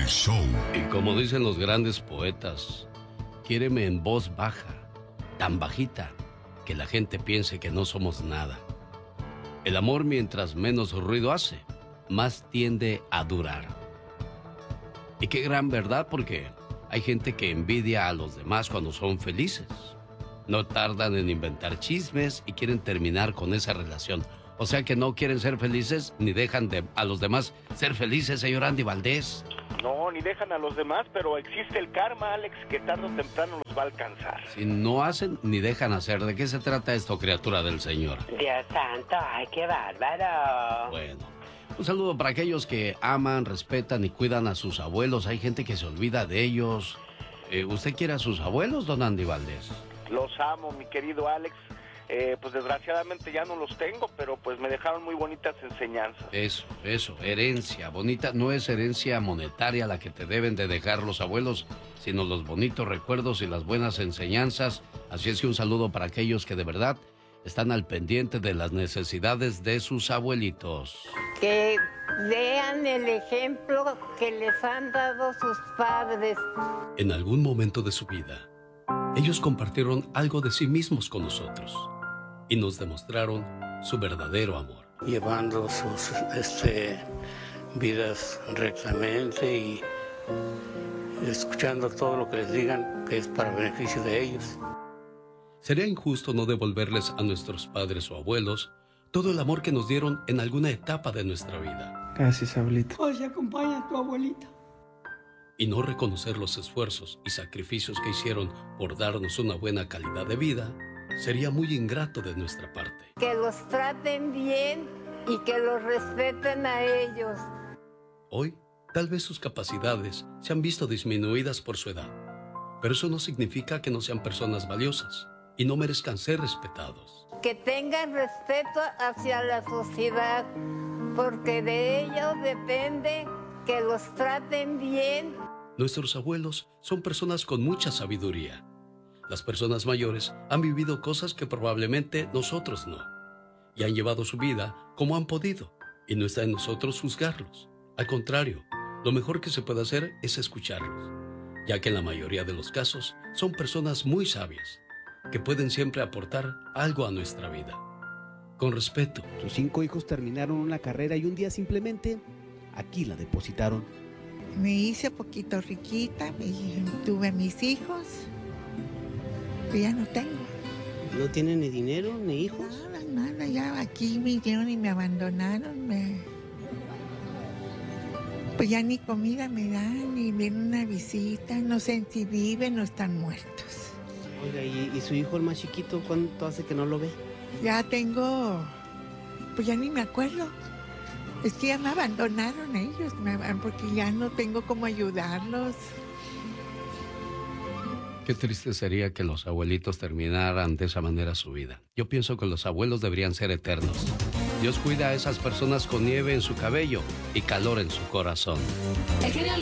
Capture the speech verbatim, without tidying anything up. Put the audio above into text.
El show. Y como dicen los grandes poetas, quiéreme en voz baja, tan bajita, que la gente piense que no somos nada. El amor, mientras menos ruido hace, más tiende a durar. Y qué gran verdad, porque hay gente que envidia a los demás cuando son felices. No tardan en inventar chismes y quieren terminar con esa relación. O sea que no quieren ser felices ni dejan de, a los demás ser felices, señor Andy Valdés. No, ni dejan a los demás, pero existe el karma, Alex, que tarde o temprano los va a alcanzar. Si no hacen ni dejan hacer, ¿de qué se trata esto, criatura del Señor? Dios santo, ay, qué bárbaro. Bueno, un saludo para aquellos que aman, respetan y cuidan a sus abuelos. Hay gente que se olvida de ellos. Eh, ¿Usted quiere a sus abuelos, don Andy Valdés? Los amo, mi querido Alex. Eh, pues desgraciadamente ya no los tengo, pero pues me dejaron muy bonitas enseñanzas. Eso, eso, herencia bonita. No es herencia monetaria la que te deben de dejar los abuelos, sino los bonitos recuerdos y las buenas enseñanzas. Así es que un saludo para aquellos que de verdad están al pendiente de las necesidades de sus abuelitos. Que vean el ejemplo que les han dado sus padres. En algún momento de su vida, ellos compartieron algo de sí mismos con nosotros y nos demostraron su verdadero amor. Llevando sus este, vidas rectamente y escuchando todo lo que les digan que es para beneficio de ellos. Sería injusto no devolverles a nuestros padres o abuelos todo el amor que nos dieron en alguna etapa de nuestra vida. Gracias, abuelita. Hoy se acompaña a tu abuelita. Y no reconocer los esfuerzos y sacrificios que hicieron por darnos una buena calidad de vida sería muy ingrato de nuestra parte. Que los traten bien y que los respeten a ellos. Hoy, tal vez sus capacidades se han visto disminuidas por su edad, pero eso no significa que no sean personas valiosas y no merezcan ser respetados. Que tengan respeto hacia la sociedad, porque de ellos depende que los traten bien. Nuestros abuelos son personas con mucha sabiduría. Las personas mayores han vivido cosas que probablemente nosotros no, y han llevado su vida como han podido, y no está en nosotros juzgarlos. Al contrario, lo mejor que se puede hacer es escucharlos, ya que en la mayoría de los casos son personas muy sabias, que pueden siempre aportar algo a nuestra vida. Con respeto. Sus cinco hijos terminaron una carrera y un día simplemente aquí la depositaron. Me hice poquito riquita, y tuve mis hijos, pero ya no tengo. ¿No tiene ni dinero ni hijos? Nada, nada, ya aquí me dieron y me abandonaron. Me... Pues ya ni comida me dan, ni viene una visita, no sé si viven o están muertos. Oiga, ¿y, y su hijo el más chiquito cuánto hace que no lo ve? Ya tengo, pues ya ni me acuerdo. Es que ya me abandonaron ellos, me, porque ya no tengo cómo ayudarlos. Qué triste sería que los abuelitos terminaran de esa manera su vida. Yo pienso que los abuelos deberían ser eternos. Dios cuida a esas personas con nieve en su cabello y calor en su corazón. El genio